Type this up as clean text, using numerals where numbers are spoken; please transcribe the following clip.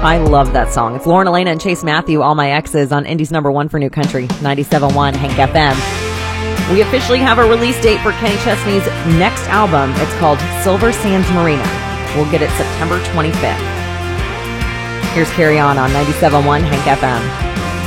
I love that song. It's Lauren Elena and Chase Matthew, All My Exes, on Indy's #1 for New Country, 97.1 Hank FM. We officially have a release date for Kenny Chesney's next album. It's called Silver Sands Marina. We'll get it September 25th. Here's Carry On 97.1 Hank FM.